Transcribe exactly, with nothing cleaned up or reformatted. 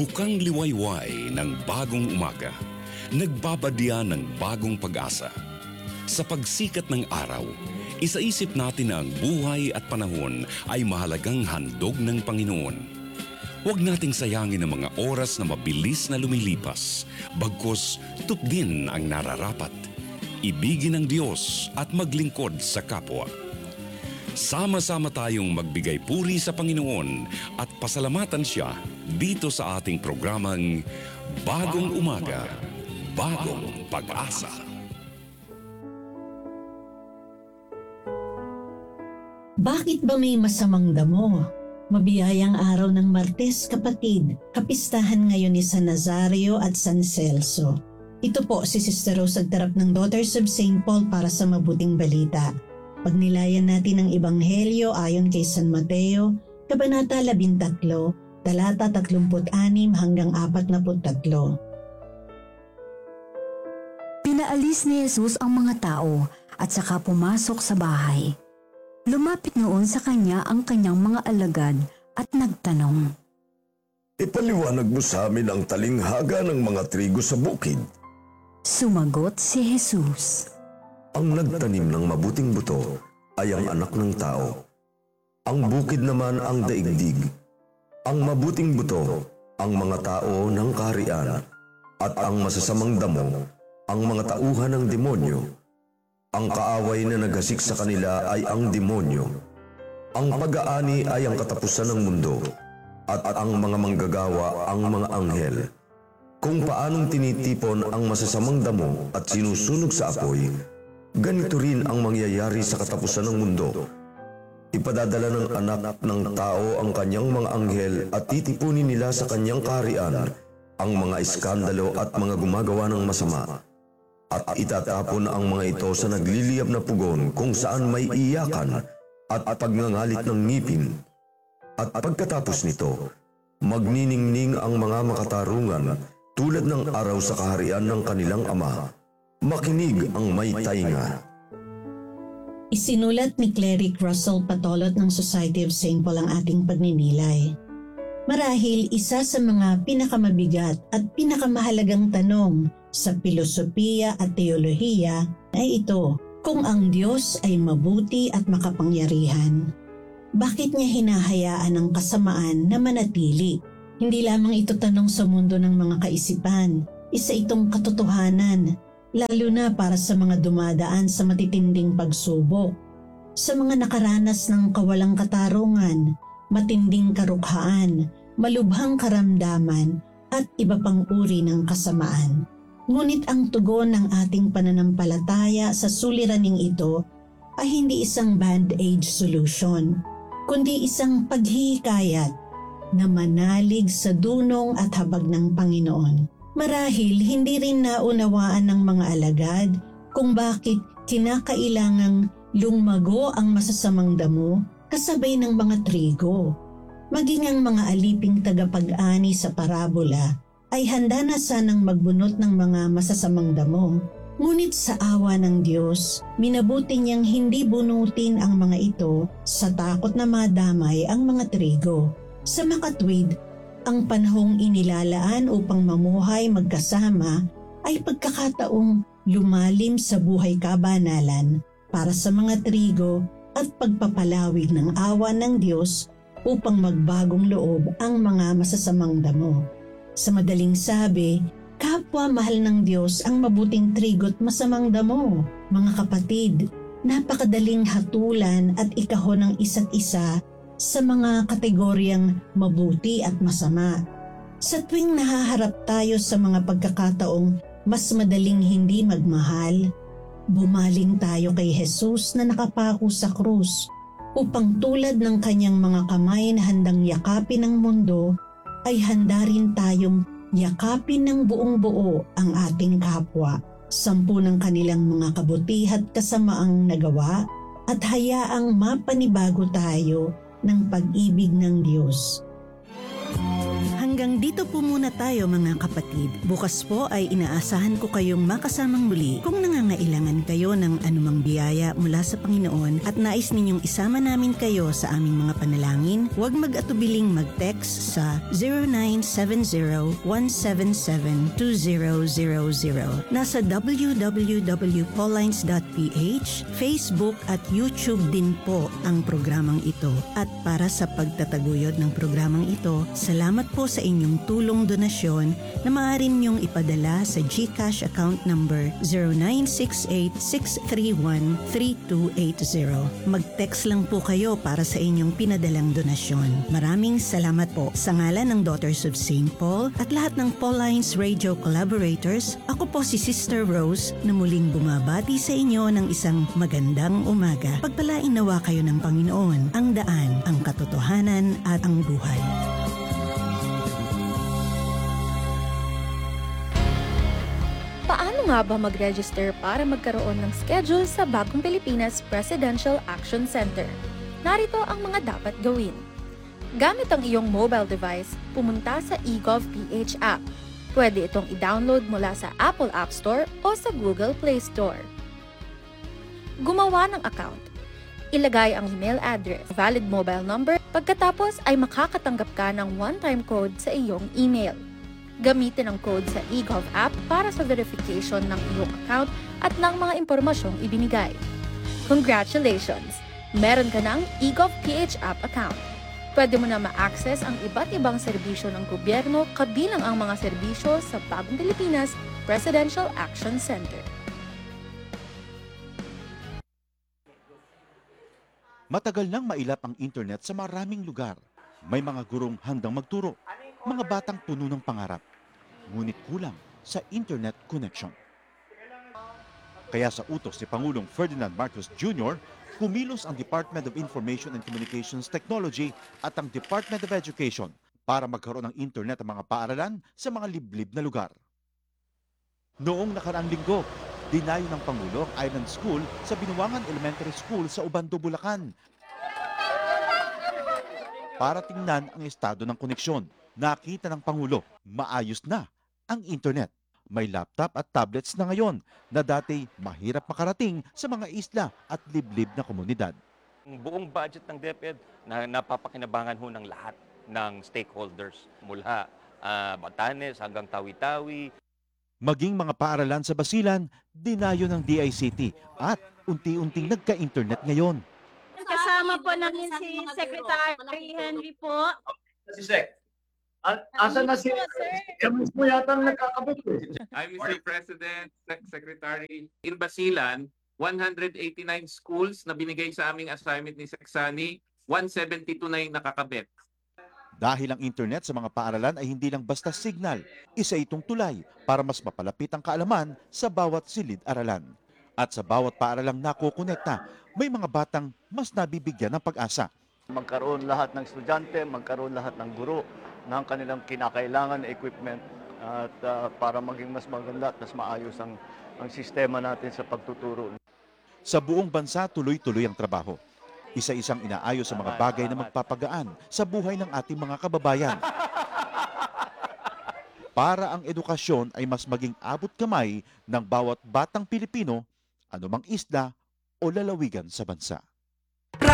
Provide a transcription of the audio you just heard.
Bukang liwayway ng bagong umaga, nagbabadya ng bagong pag-asa. Sa pagsikat ng araw, isaisip natin na ang buhay at panahon ay mahalagang handog ng Panginoon. Huwag nating sayangin ang mga oras na mabilis na lumilipas, bagkus tupdin ang nararapat. Ibigin ang Diyos at maglingkod sa kapwa. Sama-sama tayong magbigay puri sa Panginoon at pasalamatan Siya dito sa ating programang Bagong Umaga, Bagong Pag-asa. Bakit ba may masamang damo? Mabiyayang araw ng Martes, kapatid. Kapistahan ngayon ni San Nazario at San Celso. Ito po si Sister Rose Agtarap ng Daughters of Saint Paul para sa mabuting balita. Pagnilayan natin ang Ebanghelyo ayon kay San Mateo, Kabanata labintatlo, talata tatlumput anim hanggang apat na tatlo. Pinaalis ni Jesus ang mga tao at saka pumasok sa bahay. Lumapit noon sa kanya ang kanyang mga alagad at nagtanong, "Ipaliwanag mo sa amin ang talinghaga ng mga trigo sa bukid." Sumagot si Jesus, "Ang nagtanim ng mabuting buto ay ang anak ng tao. Ang bukid naman ang daigdig. Ang mabuting buto, ang mga tao ng kaharian, at ang masasamang damo, ang mga tauhan ng demonyo. Ang kaaway na naghasik sa kanila ay ang demonyo. Ang pag-aani ay ang katapusan ng mundo, at ang mga manggagawa ang mga anghel. Kung paanong tinitipon ang masasamang damo at sinusunog sa apoy, ganito rin ang mangyayari sa katapusan ng mundo. Ipadadala ng anak ng tao ang kanyang mga anghel at titipunin nila sa kanyang kaharian ang mga iskandalo at mga gumagawa ng masama. At itatapon ang mga ito sa nagliliyab na pugon kung saan may iyakan at pagngangalit ng ngipin. At pagkatapos nito, magniningning ang mga makatarungan tulad ng araw sa kaharian ng kanilang ama. Makinig ang may tainga." Isinulat ni Cleric Russell Patolot ng Society of Saint Paul ang ating pagninilay. Marahil isa sa mga pinakamabigat at pinakamahalagang tanong sa pilosopiya at teolohiya ay ito, kung ang Diyos ay mabuti at makapangyarihan, bakit niya hinahayaan ang kasamaan na manatili? Hindi lamang ito tanong sa mundo ng mga kaisipan, isa itong katotohanan, lalo na para sa mga dumadaan sa matitinding pagsubok, sa mga nakaranas ng kawalang katarungan, matinding karukhaan, malubhang karamdaman, at iba pang uri ng kasamaan. Ngunit ang tugon ng ating pananampalataya sa suliraning ito ay hindi isang band-aid solution, kundi isang paghihikayat na manalig sa dunong at habag ng Panginoon. Marahil hindi rin naunawaan ng mga alagad kung bakit kinakailangang lumago ang masasamang damo kasabay ng mga trigo. Maging ang mga aliping tagapag-ani sa parabola ay handa na sanang magbunot ng mga masasamang damo. Ngunit sa awa ng Diyos, minabuti niyang hindi bunutin ang mga ito sa takot na madamay ang mga trigo. Sa makatwid, ang panahong inilalaan upang mamuhay magkasama ay pagkakataong lumalim sa buhay kabanalan para sa mga trigo at pagpapalawig ng awa ng Diyos upang magbagong loob ang mga masasamang damo. Sa madaling sabi, kapwa mahal ng Diyos ang mabuting trigo't masamang damo. Mga kapatid, napakadaling hatulan at ikahon ng isa't isa sa mga kategoryang mabuti at masama. Sa tuwing nahaharap tayo sa mga pagkakataong mas madaling hindi magmahal, bumaling tayo kay Jesus na nakapako sa krus upang tulad ng kanyang mga kamay na handang yakapin ang mundo, ay handa rin tayong yakapin ng buong buo ang ating kapwa. Sampu ng kanilang mga kabutihat kasamaang nagawa at hayaang mapanibago tayo ng pag-ibig ng Diyos. Hanggang dito po muna tayo mga kapatid. Bukas po ay inaasahan ko kayong makasamang muli kung nangangailangan kayo ng anumang biyaya mula sa Panginoon at nais ninyong isama namin kayo sa aming mga panalangin, huwag mag-atubiling mag-text sa zero nine seven zero one seven seven two zero zero zero. Nasa w w w dot paulines dot p h, Facebook at YouTube din po ang programang ito. At para sa pagtataguyod ng programang ito, salamat po sa inyong tulong donasyon na maaari niyong ipadala sa GCash account number zero nine six eight six three one three two eight zero. Mag-text lang po kayo para sa inyong pinadalang donasyon. Maraming salamat po. Sa ngalan ng Daughters of Saint Paul at lahat ng Paulines Radio collaborators, ako po si Sister Rose na muling bumabati sa inyo ng isang magandang umaga. Pagpalain nawa kayo ng Panginoon, ang daan, ang katotohanan at ang buhay. Paano nga ba mag-register para magkaroon ng schedule sa Bagong Pilipinas Presidential Action Center? Narito ang mga dapat gawin. Gamit ang iyong mobile device, pumunta sa eGovPH app. Pwede itong i-download mula sa Apple App Store o sa Google Play Store. Gumawa ng account. Ilagay ang email address, valid mobile number, pagkatapos ay makakatanggap ka ng one-time code sa iyong email. Gamitin ang code sa eGov app para sa verification ng iyong account at ng mga impormasyong ibinigay. Congratulations! Meron ka ng eGovPH app account. Pwede mo na ma-access ang iba't ibang serbisyo ng gobyerno kabilang ang mga serbisyo sa Bagong Pilipinas Presidential Action Center. Matagal nang mailap ang internet sa maraming lugar. May mga gurong handang magturo, mga batang puno ng pangarap. Ngunit kulang sa internet connection. Kaya sa utos ni Pangulong Ferdinand Marcos Junior, kumilos ang Department of Information and Communications Technology at ang Department of Education para magkaroon ng internet ang mga paaralan sa mga liblib na lugar. Noong nakaraang linggo, dinayo ng Pangulo ang Island School sa Binuangan Elementary School sa Ubando, Bulacan para tingnan ang estado ng koneksyon. Nakita ng Pangulo, maayos na ang internet. May laptop at tablets na ngayon na dati mahirap makarating sa mga isla at liblib na komunidad. Ang buong budget ng DepEd na napapakinabangan ho ng lahat ng stakeholders mula uh, Batanes hanggang Tawi-Tawi. Maging mga paaralan sa Basilan, dinayo ng D I C T at unti-unting nagka-internet ngayon. Kasama po namin si Secretary Henry po. Si Sec. A- Asan na si... Kami po yata ang nagkakabit eh. I'm Mister President, Sec- Secretary. In Basilan, one hundred eighty-nine schools na binigay sa aming assignment ni Seksani, one seventy-two na yung nakakabit. Dahil ang internet sa mga paaralan ay hindi lang basta signal, isa itong tulay para mas mapalapit ang kaalaman sa bawat silid-aralan. At sa bawat paaralang nakukonekta, may mga batang mas nabibigyan ng pag-asa. Magkaroon lahat ng estudyante, magkaroon lahat ng guro ng kanilang kinakailangan na equipment at uh, para maging mas maganda at mas maayos ang, ang sistema natin sa pagtuturo. Sa buong bansa, tuloy-tuloy ang trabaho. Isa-isang inaayos sa mga bagay na magpapagaan sa buhay ng ating mga kababayan. Para ang edukasyon ay mas maging abot kamay ng bawat batang Pilipino, anumang isla o lalawigan sa bansa.